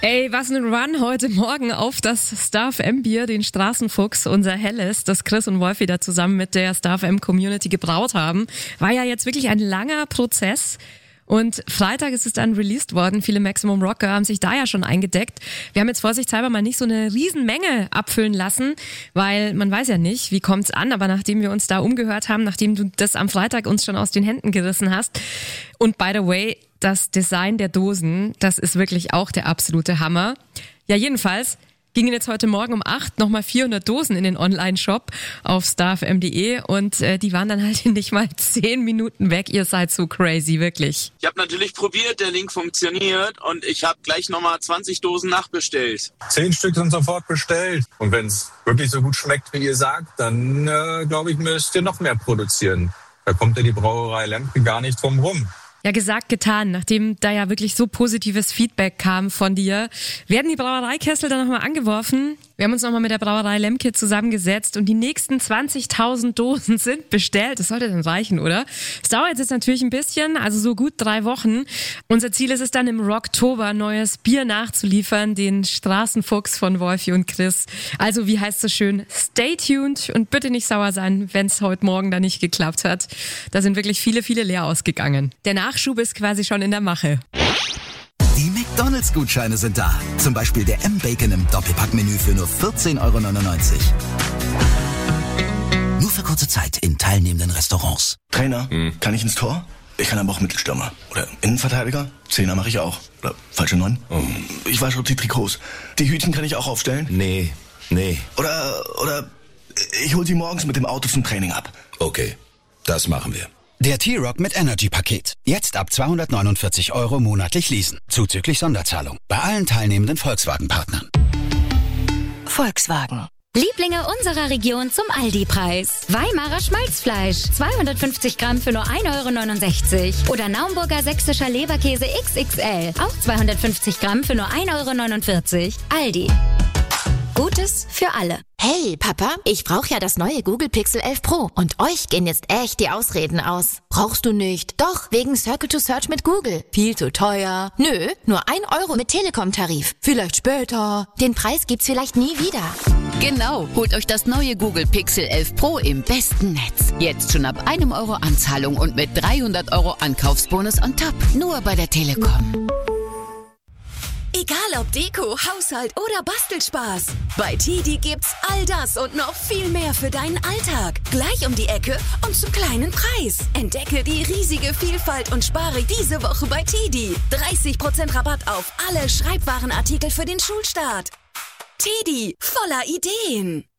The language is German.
Ey, was ein Run heute Morgen auf das Star FM Bier, den Straßenfuchs, unser Helles, das Chris und Wolfi da zusammen mit der Star FM Community gebraut haben. War ja jetzt wirklich ein langer Prozess. Und Freitag ist es dann released worden. Viele Maximum Rocker haben sich da ja schon eingedeckt. Wir haben jetzt vorsichtshalber mal nicht so eine Riesenmenge abfüllen lassen, weil man weiß ja nicht, wie kommt's an. Aber nachdem wir uns da umgehört haben, nachdem du das am Freitag uns schon aus den Händen gerissen hast. Und by the way, das Design der Dosen, das ist wirklich auch der absolute Hammer. Ja, jedenfalls gingen jetzt heute Morgen um 8 nochmal 400 Dosen in den Online-Shop auf starfm.de und die waren dann halt in nicht mal 10 Minuten weg. Ihr seid so crazy, wirklich. Ich habe natürlich probiert, der Link funktioniert und ich habe gleich nochmal 20 Dosen nachbestellt. 10 Stück sind sofort bestellt. Und wenn es wirklich so gut schmeckt, wie ihr sagt, dann glaube ich, müsst ihr noch mehr produzieren. Da kommt ja die Brauerei Lemke gar nicht drum rum. Ja, gesagt, getan. Nachdem da ja wirklich so positives Feedback kam von dir, werden die Brauereikessel dann nochmal angeworfen. Wir haben uns nochmal mit der Brauerei Lemke zusammengesetzt und die nächsten 20.000 Dosen sind bestellt. Das sollte dann reichen, oder? Es dauert jetzt natürlich ein bisschen, also so gut 3 Wochen. Unser Ziel ist es dann im Rocktober neues Bier nachzuliefern, den Straßenfuchs von Wolfi und Chris. Also wie heißt es so schön, stay tuned und bitte nicht sauer sein, wenn es heute Morgen da nicht geklappt hat. Da sind wirklich viele, viele leer ausgegangen. Der Nachschub ist quasi schon in der Mache. Die McDonalds-Gutscheine sind da. Zum Beispiel der M-Bacon im Doppelpack-Menü für nur 14,99 €. Nur für kurze Zeit in teilnehmenden Restaurants. Trainer, kann ich ins Tor? Ich kann aber auch Mittelstürmer. Oder Innenverteidiger? Zehner mache ich auch. Oder falsche 9? Ich wasche die Trikots. Die Hütchen kann ich auch aufstellen? Nee. Oder ich hol sie morgens mit dem Auto zum Training ab. Okay, das machen wir. Der T-Rock mit Energy-Paket. Jetzt ab 249 € monatlich leasen. Zuzüglich Sonderzahlung. Bei allen teilnehmenden Volkswagen-Partnern. Volkswagen. Lieblinge unserer Region zum Aldi-Preis. Weimarer Schmalzfleisch. 250 Gramm für nur 1,69 €. Oder Naumburger sächsischer Leberkäse XXL. Auch 250 Gramm für nur 1,49 €. Aldi. Gutes für alle. Hey, Papa, ich brauche ja das neue Google Pixel 11 Pro. Und euch gehen jetzt echt die Ausreden aus. Brauchst du nicht? Doch, wegen Circle to Search mit Google. Viel zu teuer. Nö, nur 1 € mit Telekom-Tarif. Vielleicht später. Den Preis gibt's vielleicht nie wieder. Genau, holt euch das neue Google Pixel 11 Pro im besten Netz. Jetzt schon ab 1 € Anzahlung und mit 300 € Ankaufsbonus on top. Nur bei der Telekom. Egal ob Deko, Haushalt oder Bastelspaß. Bei TIDI gibt's all das und noch viel mehr für deinen Alltag. Gleich um die Ecke und zum kleinen Preis. Entdecke die riesige Vielfalt und spare diese Woche bei TIDI. 30% Rabatt auf alle Schreibwarenartikel für den Schulstart. TIDI, voller Ideen.